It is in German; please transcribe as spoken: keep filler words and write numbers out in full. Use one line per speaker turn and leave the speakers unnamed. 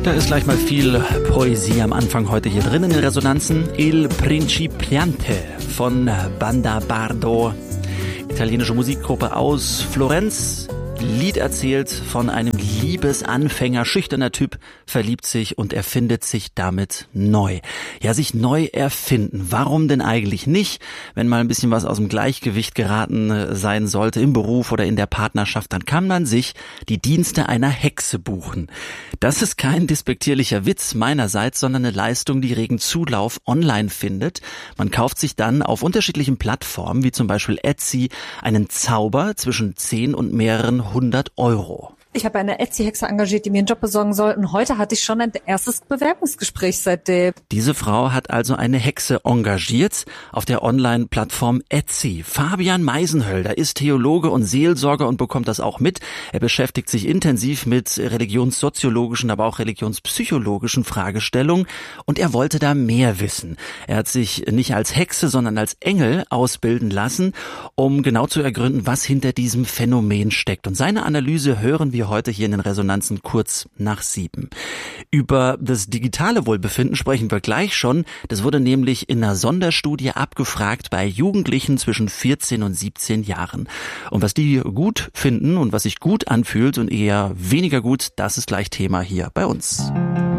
Da ist gleich mal viel Poesie am Anfang heute hier drin in den Resonanzen. Il Principiante von Banda Bardo, italienische Musikgruppe aus Florenz. Lied erzählt von einem Liebesanfänger, schüchterner Typ, verliebt sich und erfindet sich damit neu. Ja, sich neu erfinden. Warum denn eigentlich nicht? Wenn mal ein bisschen was aus dem Gleichgewicht geraten sein sollte im Beruf oder in der Partnerschaft, dann kann man sich die Dienste einer Hexe buchen. Das ist kein despektierlicher Witz meinerseits, sondern eine Leistung, die regen Zulauf online findet. Man kauft sich dann auf unterschiedlichen Plattformen, wie zum Beispiel Etsy, einen Zauber zwischen zehn und mehreren hundert Euro.
Ich habe eine Etsy-Hexe engagiert, die mir einen Job besorgen soll. Und heute hatte ich schon ein erstes Bewerbungsgespräch seitdem.
Diese Frau hat also eine Hexe engagiert auf der Online-Plattform Etsy. Fabian Meisenhölder ist Theologe und Seelsorger und bekommt das auch mit. Er beschäftigt sich intensiv mit religionssoziologischen, aber auch religionspsychologischen Fragestellungen. Und er wollte da mehr wissen. Er hat sich nicht als Hexe, sondern als Engel ausbilden lassen, um genau zu ergründen, was hinter diesem Phänomen steckt. Und seine Analyse hören wir heute hier in den Resonanzen kurz nach sieben. Über das digitale Wohlbefinden sprechen wir gleich schon. Das wurde nämlich in einer Sonderstudie abgefragt bei Jugendlichen zwischen vierzehn und siebzehn Jahren. Und was die gut finden und was sich gut anfühlt und eher weniger gut, das ist gleich Thema hier bei uns.